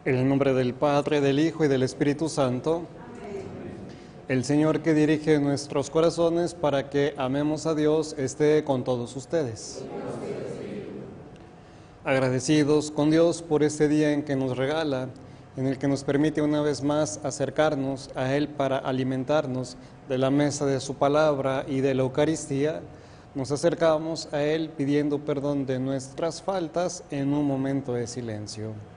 En el nombre del Padre, del Hijo y del Espíritu Santo, el Señor que dirige nuestros corazones para que amemos a Dios esté con todos ustedes. Agradecidos con Dios por este día en que nos regala, en el que nos permite una vez más acercarnos a Él para alimentarnos de la mesa de su palabra y de la Eucaristía, nos acercamos a Él pidiendo perdón de nuestras faltas en un momento de silencio.